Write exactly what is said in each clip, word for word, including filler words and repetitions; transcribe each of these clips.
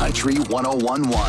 Country one oh one point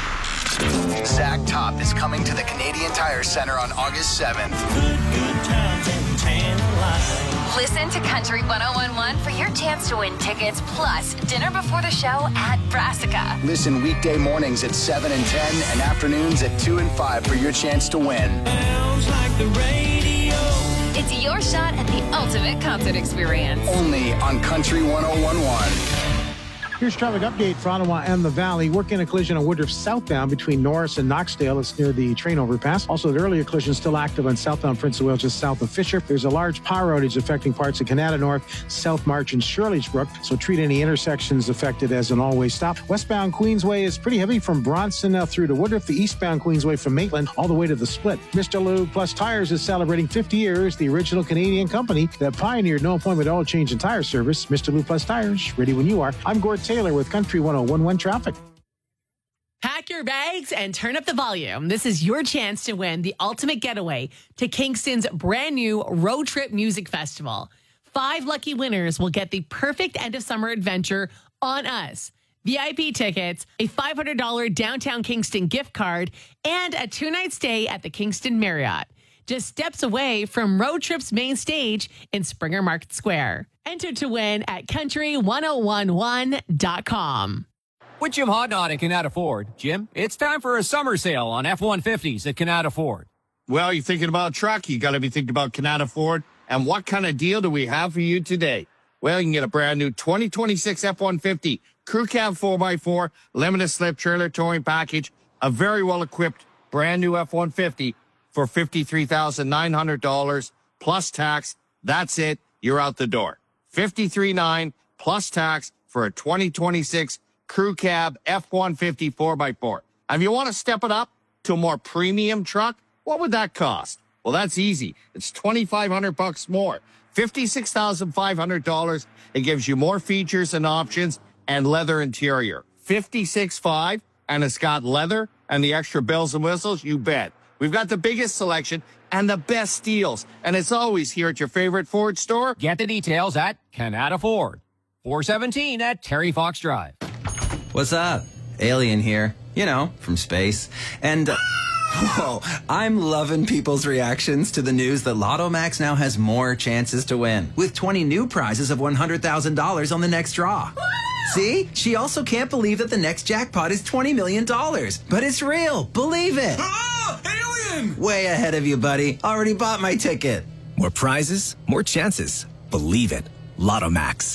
one. Zach Top is coming to the Canadian Tire Center on August seventh. Good, good times and tan lines. Listen to Country one oh one point one for your chance to win tickets plus dinner before the show at Brassica. Listen weekday mornings at seven and ten and afternoons at two and five for your chance to win. Sounds like the radio. It's your shot at the ultimate concert experience. Only on Country one oh one point one. Here's traffic update for Ottawa and the Valley. Working a collision on Woodruff southbound between Norris and Knoxdale. It's near the train overpass. Also, the earlier collision still active on southbound Prince of Wales just south of Fisher. There's a large power outage affecting parts of Canada North, South March, and Shirleysbrook. So treat any intersections affected as an all-way stop. Westbound Queensway is pretty heavy from Bronson uh, through to Woodruff. The eastbound Queensway from Maitland all the way to the Split. Mister Lou Plus Tires is celebrating fifty years. The original Canadian company that pioneered no appointment oil change and tire service. Mister Lou Plus Tires, ready when you are. I'm Gord Taylor with Country one oh one point one Traffic. Pack your bags and turn up the volume. This is your chance to win the ultimate getaway to Kingston's brand new Road Trip Music Festival. Five lucky winners will get the perfect end of summer adventure on us. V I P tickets, a five hundred dollars downtown Kingston gift card, and a two-night stay at the Kingston Marriott. Just steps away from Road Trip's main stage in Springer Market Square. Enter to win at country one oh one one dot com. With Jim Hodnott at Canada Ford. Jim, it's time for a summer sale on F one fifties at Canada Ford. Well, you're thinking about a truck, you got to be thinking about Canada Ford. And what kind of deal do we have for you today? Well, you can get a brand new twenty twenty-six F one fifty Crew Cab four by four, limited slip trailer towing package, a very well-equipped brand new F one fifty for fifty-three thousand nine hundred dollars plus tax. That's it. You're out the door. fifty-three thousand nine hundred dollars plus tax for a twenty twenty-six Crew Cab F one fifty four by four. And if you want to step it up to a more premium truck, what would that cost? Well, that's easy. It's twenty-five hundred bucks more. fifty-six thousand five hundred dollars. It gives you more features and options and leather interior. fifty-six thousand five hundred dollars, and it's got leather and the extra bells and whistles, you bet. We've got the biggest selection and the best deals. And it's always here at your favorite Ford store. Get the details at Canada Ford. four seventeen at Terry Fox Drive. What's up? Alien here. You know, from space. And, uh, whoa, I'm loving people's reactions to the news that Lotto Max now has more chances to win. With twenty new prizes of one hundred thousand dollars on the next draw. See? She also can't believe that the next jackpot is twenty million dollars. But it's real. Believe it. Ah, alien! Way ahead of you, buddy. Already bought my ticket. More prizes, more chances. Believe it. Lotto Max.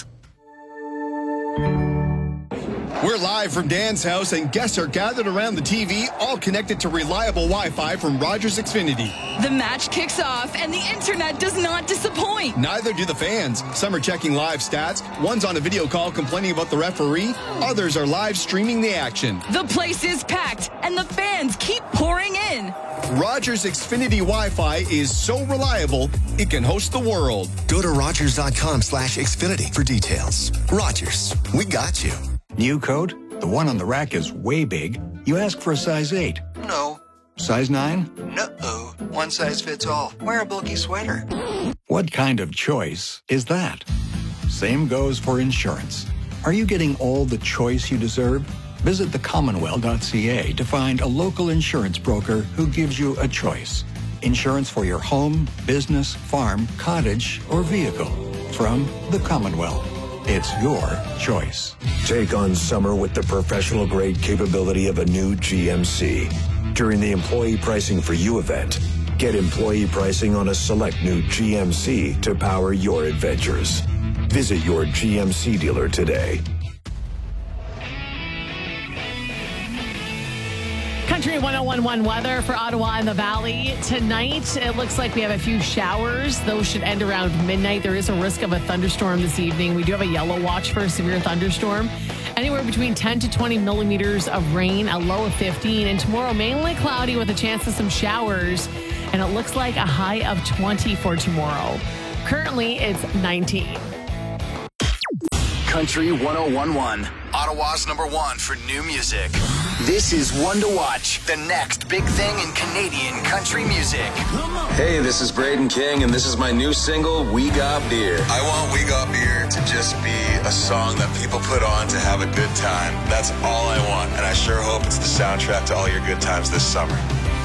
We're live from Dan's house, and guests are gathered around the T V, all connected to reliable Wi-Fi from Rogers Xfinity. The match kicks off, and the internet does not disappoint. Neither do the fans. Some are checking live stats. One's on a video call complaining about the referee. Others are live streaming the action. The place is packed, and the fans keep pouring in. Rogers Xfinity Wi-Fi is so reliable, it can host the world. Go to rogers.com slash Xfinity for details. Rogers, we got you. New coat? The one on the rack is way big. You ask for a size eight. No. Size nine? No. One size fits all. Wear a bulky sweater. What kind of choice is that? Same goes for insurance. Are you getting all the choice you deserve? Visit the commonwealth dot c a to find a local insurance broker who gives you a choice. Insurance for your home, business, farm, cottage, or vehicle. From the Commonwealth. It's your choice. Take on summer with the professional-grade capability of a new G M C. During the Employee Pricing for You event, get employee pricing on a select new G M C to power your adventures. Visit your G M C dealer today. Country one oh one point one weather for Ottawa and the Valley. Tonight, it looks like we have a few showers. Those should end around midnight. There is a risk of a thunderstorm this evening. We do have a yellow watch for a severe thunderstorm. Anywhere between ten to twenty millimeters of rain, a low of fifteen. And tomorrow, mainly cloudy with a chance of some showers. And it looks like a high of twenty for tomorrow. Currently, it's nineteen. Country one oh one point one. Ottawa's number one for new music. This is One to Watch, the next big thing in Canadian country music. Hey, this is Braden King, and this is my new single, We Got Beer. I want We Got Beer to just be a song that people put on to have a good time. That's all I want, and I sure hope it's the soundtrack to all your good times this summer.